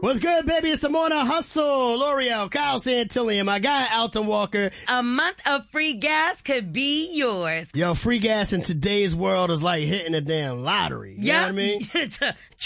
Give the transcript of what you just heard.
What's good, baby? It's the Morning Hustle. L'Oreal, Kyle Santillion, my guy, Alton Walker. A month of free gas could be yours. Yo, free gas in today's world is like hitting a damn lottery. You know what I mean?